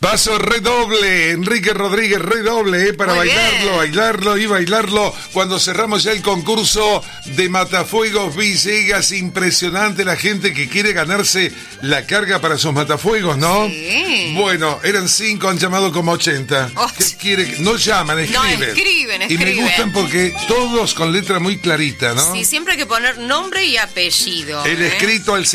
Paso redoble, Enrique Rodríguez, redoble, para Muy bailarlo. Cuando cerramos ya el concurso de Matafuegos Villegas, impresionante la gente que quiere ganarse la carga para sus matafuegos, ¿no? Sí. Bueno, eran 5, han llamado como 80. Oh. ¿Qué quiere? No llaman, escriben. No, escriben. Y me gustan porque todos con letra muy clarita, ¿no? Sí, siempre hay que poner nombre y apellido. El escrito al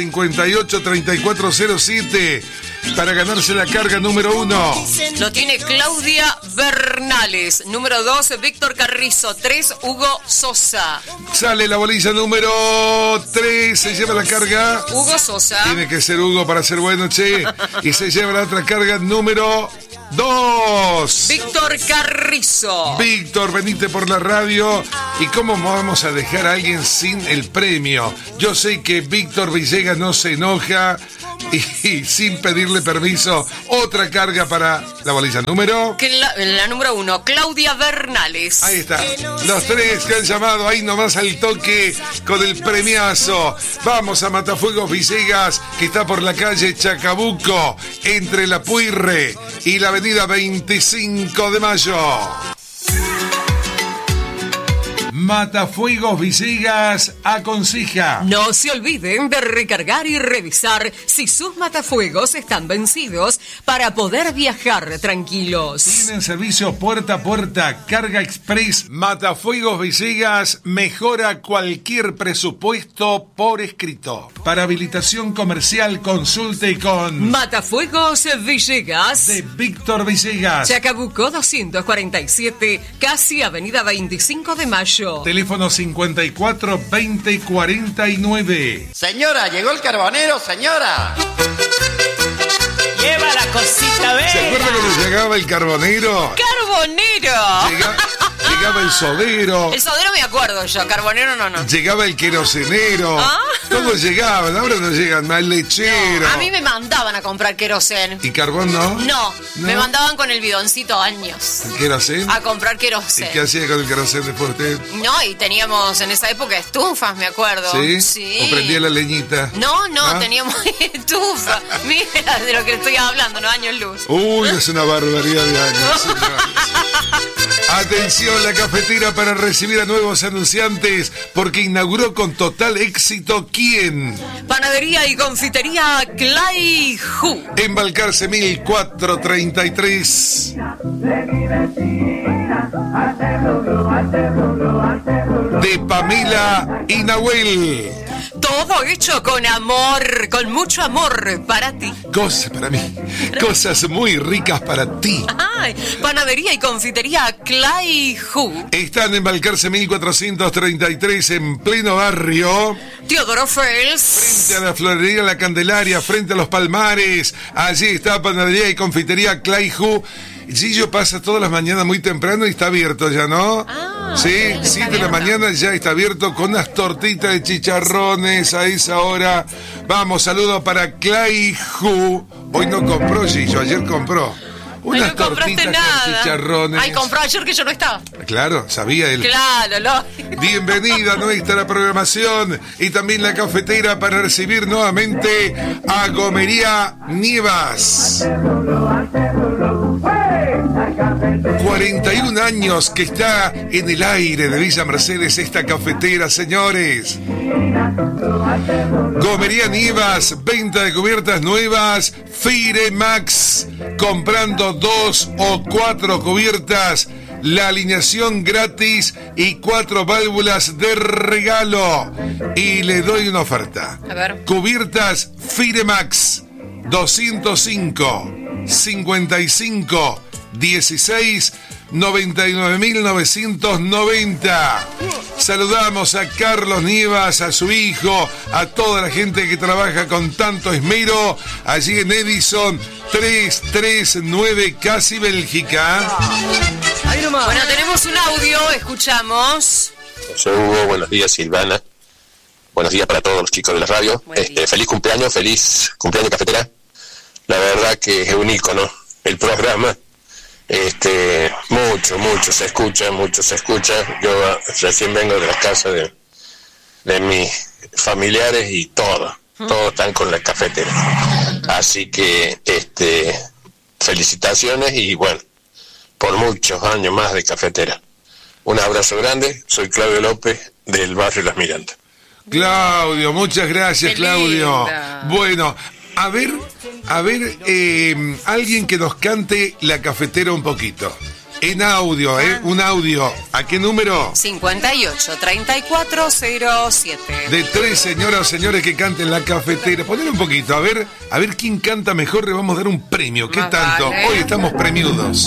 583407 para ganarse la carga número 1. Lo tiene Claudia Bernales. Número 2, Víctor Carrizo. 3, Hugo Sosa. Sale la bolilla número 3, se lleva la carga. Hugo Sosa. Tiene que ser Hugo para ser bueno, che. Y se lleva la otra carga número 2. Víctor Carrizo. Víctor, venite por la radio. ¿Y cómo vamos a dejar a alguien sin el premio? Yo sé que Víctor Villegas no se enoja y sin pedirle permiso, otra carga para la bolilla número... La número 1, Claudia Bernales. Ahí está, los 3 que han llamado ahí nomás al toque con el premiazo. Vamos a Matafuegos Villegas, que está por la calle Chacabuco, entre La Puirre y la avenida 25 de Mayo. Matafuegos Villegas aconseja: no se olviden de recargar y revisar si sus matafuegos están vencidos para poder viajar tranquilos. Tienen servicio puerta a puerta, carga express. Matafuegos Villegas mejora cualquier presupuesto por escrito. Para habilitación comercial, consulte con Matafuegos Villegas de Víctor Villegas, Chacabuco 247, casi avenida 25 de Mayo. Teléfono 54 20 49. Señora, llegó el carbonero, señora. Lleva la cosita, ¿ves? ¿Se acuerda cuando llegaba el carbonero? ¡Carbonero! Llegaba el sodero. El sodero me acuerdo yo, carbonero no. Llegaba el querosenero. ¿Ah? Todos llegaban, ahora no llegan más, el lechero. No, a mí me mandaban a comprar querosén. ¿Y carbón no? No, me mandaban con el bidoncito años. ¿El querosén? A comprar querosén. ¿Y qué hacía con el querosén después usted? No, y teníamos en esa época estufas, me acuerdo. ¿Sí? Sí. ¿O prendía la leñita? No, ¿Ah? Teníamos estufa. Mira de lo que estoy hablando, no años luz. Uy, es una barbaridad de años, señores. Atención, la cafetera para recibir a nuevos anunciantes, porque inauguró con total éxito ¿quién? Panadería y confitería Clay Hu. En Balcarce 1433. De Pamela y Nahuel. Todo hecho con amor, con mucho amor para ti. Cosas para mí, cosas muy ricas para ti. Ay, panadería y confitería Clay Hu. Están en Balcarce 1433, en pleno barrio. Teodoro Fels. Frente a la florería La Candelaria, frente a los Palmares. Allí está panadería y confitería Clay Hu. Gillo pasa todas las mañanas muy temprano y está abierto ya, ¿no? Sí, 7 de la mañana ya está abierto con unas tortitas de chicharrones a esa hora. Vamos, saludo para Clay Hu. Hoy no compró Gillo, ayer compró. Unas no compraste tortitas nada. con chicharrones. Ay, compró ayer que yo no estaba. Claro, sabía él. Claro, Bienvenida a nuestra programación y también la cafetera para recibir nuevamente a Gomería Nievas. 41 años que está en el aire de Villa Mercedes esta cafetera, señores. Gomería Nievas, venta de cubiertas nuevas, Firemax, comprando 2 o 4 cubiertas, la alineación gratis y 4 válvulas de regalo. Y le doy una oferta. A ver. Cubiertas Firemax 205 55 16 99.990. Saludamos a Carlos Nievas, a su hijo, a toda la gente que trabaja con tanto esmero allí en Edison 339, casi Bélgica. Bueno, tenemos un audio, escuchamos. Soy Hugo, buenos días Silvana, buenos días para todos los chicos de la radio. Feliz cumpleaños cafetera. La verdad que es un ícono el programa. Mucho se escucha. Yo recién vengo de la casa de mis familiares y todos están con la cafetera. Así que felicitaciones y bueno, por muchos años más de cafetera. Un abrazo grande, soy Claudio López del barrio Las Mirandas. Claudio, muchas gracias, Qué Claudio. linda. Bueno, a ver, alguien que nos cante La Cafetera un poquito. En audio, un audio. ¿A qué número? 58-3407. De 3 señoras o señores que canten La Cafetera. Ponle un poquito, a ver quién canta mejor, le vamos a dar un premio. ¿Qué Más tanto? vale. Hoy estamos premiudos.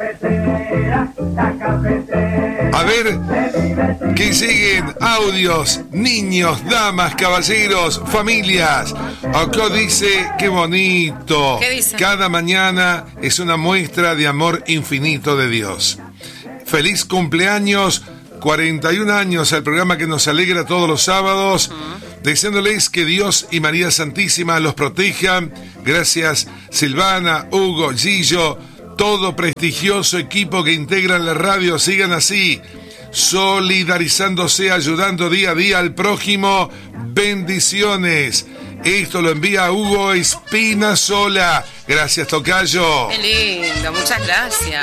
A ver, que lleguen audios, niños, damas, caballeros, familias. Acá dice, qué bonito. ¿Qué dice? Cada mañana es una muestra de amor infinito de Dios. Feliz cumpleaños, 41 años al programa que nos alegra todos los sábados. Deseándoles que Dios y María Santísima los protejan. Gracias Silvana, Hugo, Gillo, todo prestigioso equipo que integran la radio. Sigan así, solidarizándose, ayudando día a día al prójimo. Bendiciones. Esto lo envía Hugo Espinazola. Gracias, tocayo. Qué lindo, muchas gracias.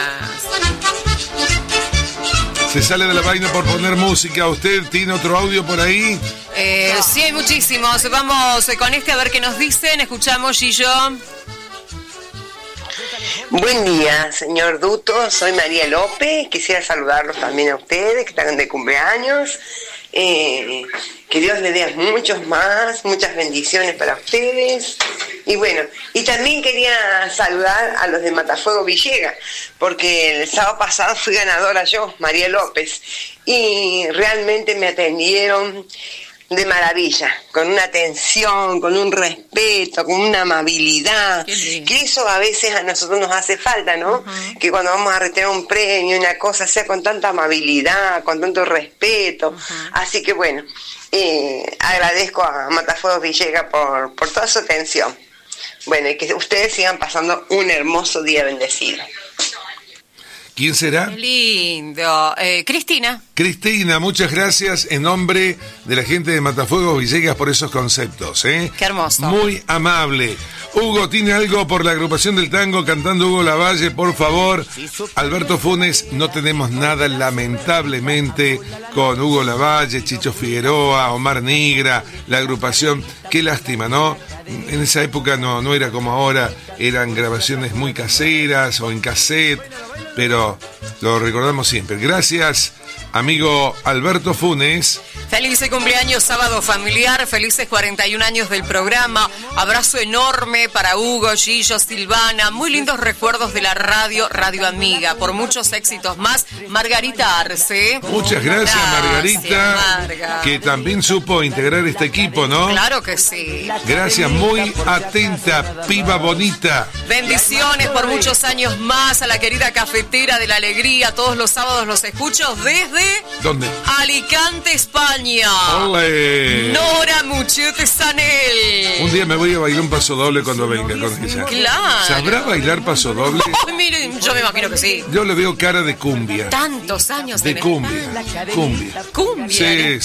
Se sale de la vaina por poner música. ¿Usted tiene otro audio por ahí? Sí, hay muchísimos. Vamos con este a ver qué nos dicen. Escuchamos, Gillo. Buen día, señor Duto. Soy María López. Quisiera saludarlos también a ustedes que están de cumpleaños. Que Dios les dé muchas bendiciones para ustedes. Y bueno, y también quería saludar a los de Matafuego Villegas, porque el sábado pasado fui ganadora yo, María López, y realmente me atendieron de maravilla, con una atención, con un respeto, con una amabilidad, que eso a veces a nosotros nos hace falta, ¿no? Uh-huh. Que cuando vamos a retirar un premio, una cosa, sea con tanta amabilidad, con tanto respeto. Uh-huh. Así que bueno, agradezco a Matafuegos Villegas por toda su atención. Bueno, y que ustedes sigan pasando un hermoso día bendecido. ¿Quién será? Qué lindo. Cristina. Cristina, muchas gracias en nombre de la gente de Matafuegos Villegas por esos conceptos. Qué hermoso. Muy amable. Hugo, ¿tiene algo por la agrupación del tango cantando Hugo Lavalle, por favor? Alberto Funes, no tenemos nada lamentablemente con Hugo Lavalle, Chicho Figueroa, Omar Nigra, la agrupación. Qué lástima, ¿no? En esa época no era como ahora, eran grabaciones muy caseras o en cassette, pero lo recordamos siempre. Gracias, amigo Alberto Funes. Feliz cumpleaños, sábado familiar, felices 41 años del programa, abrazo enorme para Hugo, Gillo, Silvana, muy lindos recuerdos de la Radio Amiga, por muchos éxitos más. Margarita Arce. Muchas gracias, Margarita, Marga, que también supo integrar este equipo, ¿no? Claro que sí. Gracias, muy atenta, piba bonita. Bendiciones por muchos años más a la querida cafetera de la alegría, todos los sábados los escucho desde... ¿Dónde? Alicante, España. ¡Ole! Nora Muchete Sanel. Un día me voy a bailar un paso doble cuando venga con ella. Claro. ¿Sabrá bailar paso doble? Ay, miren, yo me imagino que sí. Yo le veo cara de cumbia. Tantos años de cumbia. Cumbia. Sí.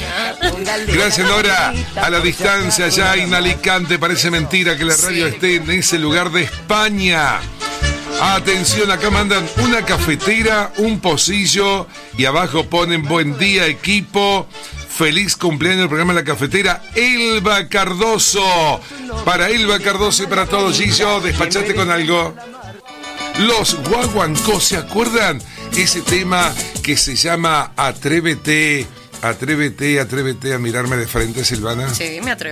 Gracias, Nora. A la distancia, allá en Alicante, parece mentira que la radio esté en ese lugar de España. Atención, acá mandan una cafetera, un pocillo y abajo ponen buen día equipo, feliz cumpleaños del programa La Cafetera, Elba Cardoso. Para Elba Cardoso y para todos, Gillo, despachate con algo. Los Guaguancó, ¿se acuerdan? Ese tema que se llama Atrévete a mirarme de frente, Silvana. Sí, me atrevo.